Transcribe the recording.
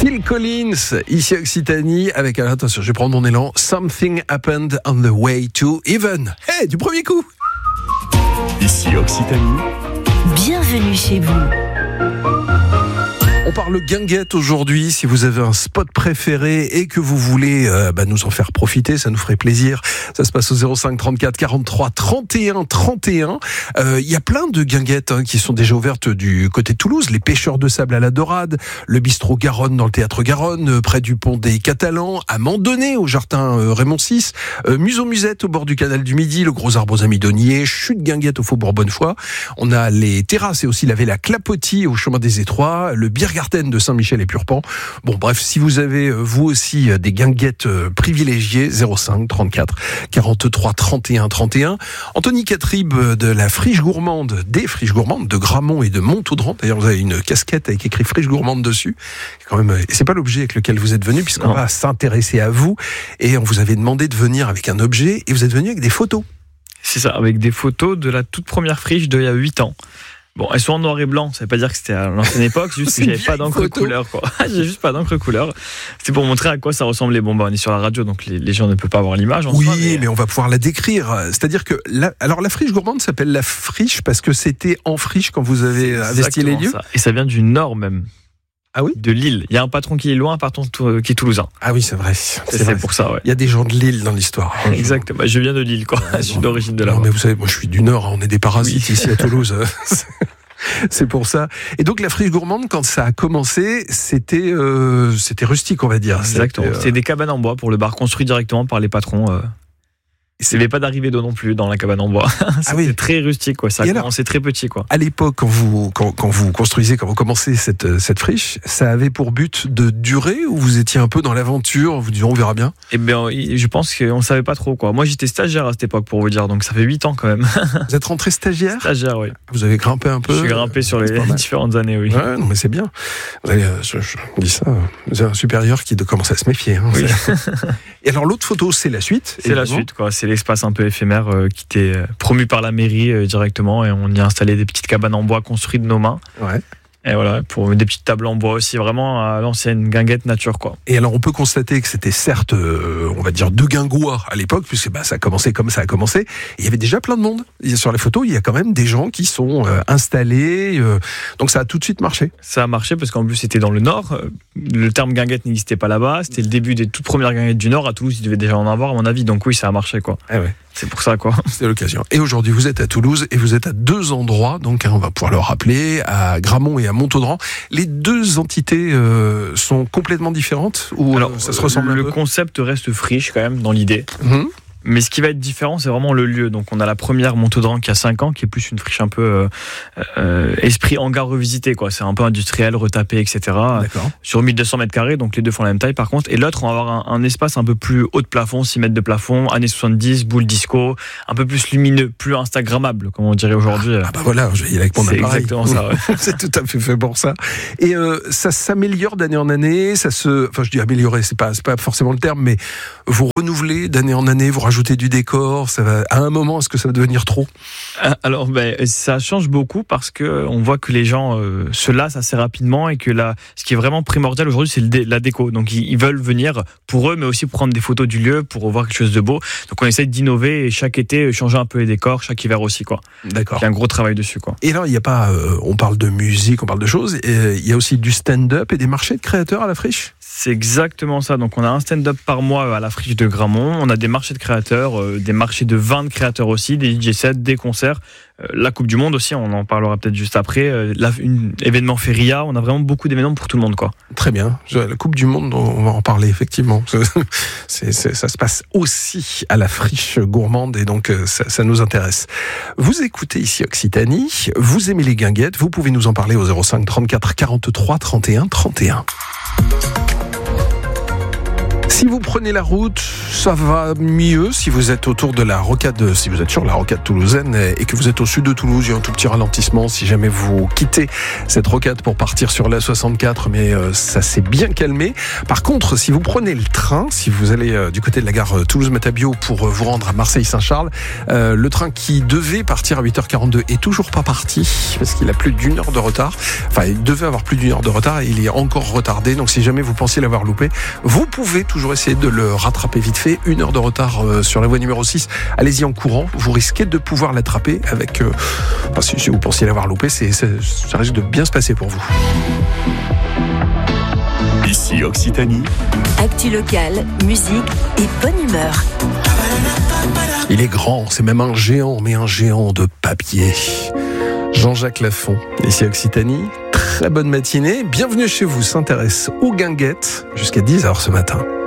Phil Collins, ici Occitanie, avec, attention, je vais prendre mon élan, Something Happened on the Way to Heaven. Hey, du premier coup. Ici Occitanie. Bienvenue chez vous. On parle guinguette aujourd'hui. Si vous avez un spot préféré et que vous voulez nous en faire profiter, ça nous ferait plaisir. Ça se passe au 05 34 43 31 31. Il y a plein de guinguettes qui sont déjà ouvertes du côté de Toulouse. Les pêcheurs de sable à la Dorade, le bistrot Garonne dans le théâtre Garonne, près du pont des Catalans, à Mandonnet au jardin Raymond VI, Museau Musette au bord du canal du Midi, le Gros Arbre aux Amis Donnier, Chute Guinguette au Faubourg Bonnefoy. On a les terrasses et aussi la Villa Clapotis au chemin des Étroits, le Biergarten de Saint-Michel et Purpan. Bon, bref, si vous avez vous aussi des guinguettes privilégiées, 05 34 43 31 31. Anthony Catrib de la Friche Gourmande, des Friches Gourmandes de Gramont et de Montaudran. D'ailleurs, vous avez une casquette avec écrit Friche Gourmande dessus. Quand même, et c'est pas l'objet avec lequel vous êtes venu, puisqu'on va s'intéresser à vous. Et on vous avait demandé de venir avec un objet, et vous êtes venu avec des photos. C'est ça, avec des photos de la toute première friche d'il y a 8 ans. Bon, elles sont en noir et blanc, ça veut pas dire que c'était à l'ancienne époque, juste que j'avais pas d'encre couleur, quoi. J'ai juste pas d'encre couleur. C'était pour montrer à quoi ça ressemblait. Bon, on est sur la radio, donc les gens ne peuvent pas voir l'image. Oui, mais on va pouvoir la décrire. C'est-à-dire que la friche gourmande s'appelle la friche parce que c'était en friche quand vous avez investi les lieux. Ça. Et ça vient du nord même. Ah oui ? De Lille. Il y a un patron qui est loin, un patron qui est toulousain. Ah oui, c'est vrai. C'est pour ça, ouais. Il y a des gens de Lille dans l'histoire. Exactement. Je viens de Lille, quoi. Je suis d'origine de là. Non, mais vous savez, moi je suis du nord, on est des parasites ici à Toulouse. C'est pour ça. Et donc la friche gourmande, quand ça a commencé, c'était rustique, on va dire. Exactement. C'était des cabanes en bois pour le bar, construit directement par les patrons. Il n'y avait pas d'arrivée d'eau non plus dans la cabane en bois. C'était très rustique, quoi. Ça a commencé très petit, quoi. À l'époque, quand vous construisez, quand vous commencez cette friche, ça avait pour but de durer ou vous étiez un peu dans l'aventure, vous disiez on verra bien? Eh bien, je pense qu'on ne savait pas trop, quoi. Moi, j'étais stagiaire à cette époque, pour vous dire, donc ça fait 8 ans quand même. Vous êtes rentré stagiaire? Stagiaire, oui. Vous avez grimpé un peu? Je suis grimpé sur les différentes années, oui. Ouais, non, mais c'est bien. Vous avez, je dis ça, vous avez un supérieur qui commence à se méfier. Hein, oui. Et alors l'autre photo, c'est la suite? C'est la suite, quoi. C'est l'espace un peu éphémère qui était promu par la mairie directement, et on y a installé des petites cabanes en bois construites de nos mains. Ouais. Et voilà, pour des petites tables en bois aussi, vraiment à l'ancienne guinguette nature, quoi. Et alors on peut constater que c'était certes, on va dire, deux guingois à l'époque, puisque ça a commencé comme ça a commencé. Et il y avait déjà plein de monde. Et sur les photos, il y a quand même des gens qui sont installés. Donc ça a tout de suite marché. Ça a marché parce qu'en plus c'était dans le Nord. Le terme guinguette n'existait pas là-bas. C'était le début des toutes premières guinguettes du Nord. À Toulouse, il devait déjà en avoir, à mon avis. Donc oui, ça a marché, quoi. Eh ouais. C'est pour ça, quoi. C'est l'occasion. Et aujourd'hui, vous êtes à Toulouse et vous êtes à deux endroits, donc on va pouvoir le rappeler, à Gramont et à Montaudran. Les deux entités sont complètement différentes ou alors, ça se ressemble un peu ? Le concept reste friche quand même dans l'idée. Mais ce qui va être différent, c'est vraiment le lieu. Donc on a la première Montaudran qui a 5 ans, qui est plus une friche un peu esprit hangar revisité, quoi. C'est un peu industriel, retapé, etc. D'accord. Sur 1200 mètres carrés, donc les deux font la même taille par contre. Et l'autre, on va avoir un espace un peu plus haut de plafond, 6 mètres de plafond, années 70, boule disco, un peu plus lumineux, plus instagrammable, comme on dirait aujourd'hui. Ah bah voilà, je vais y aller avec mon appareil. C'est exactement ça, ouais. C'est tout à fait pour ça. Et ça s'améliore d'année en année, enfin je dis améliorer, c'est pas forcément le terme, mais vous renouvelez d'année en année, vous rajoutez du décor, ça va, à un moment, est-ce que ça va devenir trop ? Alors, ça change beaucoup parce que on voit que les gens se lassent assez rapidement et que ce qui est vraiment primordial aujourd'hui, c'est la déco. Donc, ils veulent venir pour eux, mais aussi pour prendre des photos du lieu, pour voir quelque chose de beau. Donc, on essaie d'innover et chaque été, changer un peu les décors, chaque hiver aussi, quoi. D'accord. Il y a un gros travail dessus, quoi. Et là, il n'y a pas, on parle de musique, on parle de choses, et il y a aussi du stand-up et des marchés de créateurs à la friche ? C'est exactement ça. Donc, on a un stand-up par mois à la friche de Gramont. On a des marchés de créateurs, des marchés de vin de créateurs aussi, des DJ sets, des concerts. La Coupe du Monde aussi, on en parlera peut-être juste après. Événement Feria, on a vraiment beaucoup d'événements pour tout le monde, quoi. Très bien. La Coupe du Monde, on va en parler effectivement. Ça se passe aussi à la friche gourmande et donc ça nous intéresse. Vous écoutez ici Occitanie, vous aimez les guinguettes, vous pouvez nous en parler au 05 34 43 31 31. Si vous prenez la route, ça va mieux si vous êtes autour de la rocade, si vous êtes sur la rocade toulousaine et que vous êtes au sud de Toulouse, il y a un tout petit ralentissement si jamais vous quittez cette rocade pour partir sur la 64, mais ça s'est bien calmé. Par contre, si vous prenez le train, si vous allez du côté de la gare Toulouse-Matabio pour vous rendre à Marseille-Saint-Charles, le train qui devait partir à 8h42 est toujours pas parti parce qu'il a plus d'une heure de retard. Enfin, il devait avoir plus d'une heure de retard et il est encore retardé. Donc si jamais vous pensiez l'avoir loupé, vous pouvez toujours essayer de le rattraper vite fait. 1 heure de retard sur la voie numéro 6. Allez-y en courant. Vous risquez de pouvoir l'attraper avec... si vous pensiez l'avoir loupé, ça risque de bien se passer pour vous. Ici Occitanie. Actu locale, musique et bonne humeur. Il est grand, c'est même un géant, mais un géant de papier. Jean-Jacques Lafont, ici Occitanie. Très bonne matinée. Bienvenue chez vous, s'intéresse aux guinguettes jusqu'à 10h ce matin.